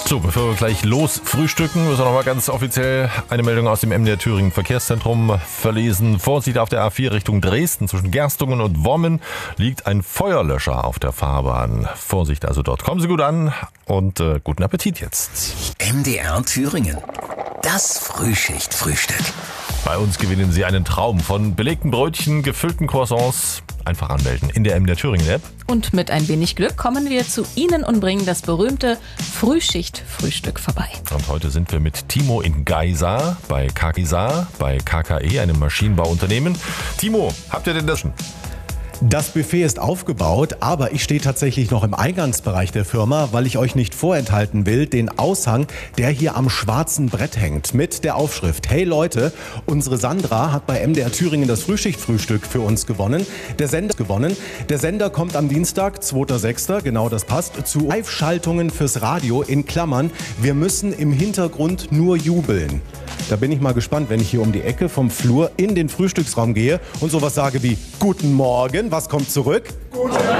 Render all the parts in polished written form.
So, bevor wir gleich los frühstücken, müssen wir noch mal ganz offiziell eine Meldung aus dem MDR Thüringen Verkehrszentrum verlesen. Vorsicht auf der A4 Richtung Dresden. Zwischen Gerstungen und Wommen liegt ein Feuerlöscher auf der Fahrbahn. Vorsicht also dort. Kommen Sie gut an und guten Appetit jetzt. MDR Thüringen. Das Frühschicht-Frühstück. Bei uns gewinnen Sie einen Traum von belegten Brötchen, gefüllten Croissants. Einfach anmelden in der MDR Thüringen App. Und mit ein wenig Glück kommen wir zu Ihnen und bringen das berühmte Frühschicht-Frühstück vorbei. Und heute sind wir mit Timo in Geisa bei KKE, einem Maschinenbauunternehmen. Timo, habt ihr denn das schon? Das Buffet ist aufgebaut, aber ich stehe tatsächlich noch im Eingangsbereich der Firma, weil ich euch nicht vorenthalten will, den Aushang, der hier am schwarzen Brett hängt, mit der Aufschrift: Hey Leute, unsere Sandra hat bei MDR Thüringen das Frühschichtfrühstück für uns gewonnen. Der Sender kommt am Dienstag, 2.6., genau das passt, zu Live-Schaltungen fürs Radio in Klammern. Wir müssen im Hintergrund nur jubeln. Da bin ich mal gespannt, wenn ich hier um die Ecke vom Flur in den Frühstücksraum gehe und sowas sage wie: Guten Morgen, was kommt zurück? Guten Morgen!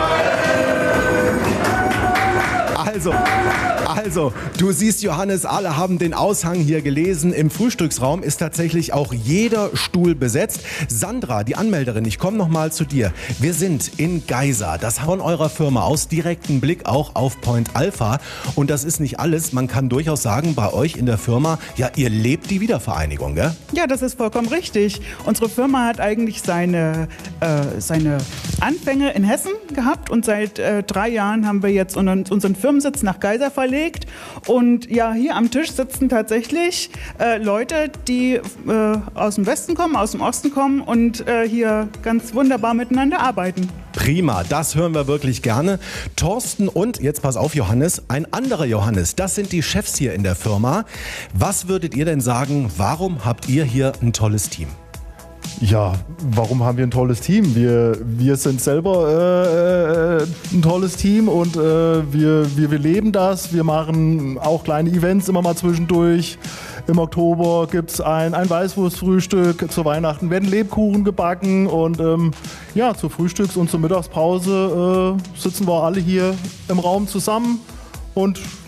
Also, du siehst, Johannes, alle haben den Aushang hier gelesen. Im Frühstücksraum ist tatsächlich auch jeder Stuhl besetzt. Sandra, die Anmelderin, ich komme noch mal zu dir. Wir sind in Geisa. Das von eurer Firma aus direkten Blick auch auf Point Alpha. Und das ist nicht alles. Man kann durchaus sagen, bei euch in der Firma, ja, ihr lebt die Wiedervereinigung, gell? Ja, das ist vollkommen richtig. Unsere Firma hat eigentlich seine Anfänge in Hessen gehabt und seit 3 Jahren haben wir jetzt unseren Firmensitz nach Geisa verlegt. Und ja, hier am Tisch sitzen tatsächlich Leute, die aus dem Westen kommen, aus dem Osten kommen und hier ganz wunderbar miteinander arbeiten. Prima, das hören wir wirklich gerne. Thorsten und, jetzt pass auf Johannes, ein anderer Johannes, das sind die Chefs hier in der Firma. Was würdet ihr denn sagen, warum habt ihr hier ein tolles Team? Ja, warum haben wir ein tolles Team? Wir sind selber ein tolles Team und wir leben das. Wir machen auch kleine Events immer mal zwischendurch. Im Oktober gibt es ein Weißwurstfrühstück. Zu Weihnachten werden Lebkuchen gebacken und zur Frühstücks- und zur Mittagspause sitzen wir alle hier im Raum zusammen und